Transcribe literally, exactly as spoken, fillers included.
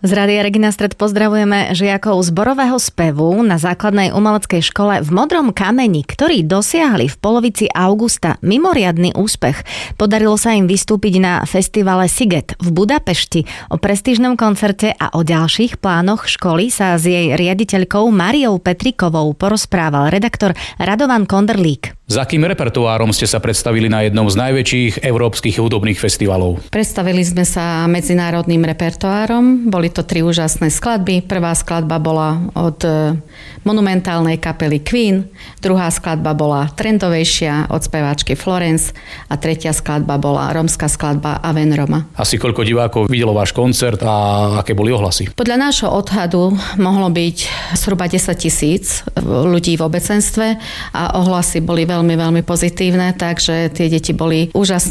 Z Rádia Regina Stred pozdravujeme žiakov zborového spevu na základnej umeleckej škole v Modrom kameni, ktorí dosiahli v polovici augusta mimoriadny úspech. Podarilo sa im vystúpiť na festivale Sziget v Budapešti. O prestížnom koncerte a o ďalších plánoch školy sa s jej riaditeľkou Máriou Petrikovou porozprával redaktor Radovan Konderlík. S akým repertoárom ste sa predstavili na jednom z najväčších európskych hudobných festivalov? Predstavili sme sa medzinárodným repertoárom. Boli to tri úžasné skladby. Prvá skladba bola od monumentálnej kapely Queen, druhá skladba bola trendovejšia od speváčky Florence a tretia skladba bola rómska skladba Aven Roma. Asi koľko divákov videlo váš koncert a aké boli ohlasy? Podľa nášho odhadu mohlo byť zhruba desať tisíc ľudí v obecenstve a ohlasy boli veľmi, veľmi pozitívne, takže tie deti boli úžasné.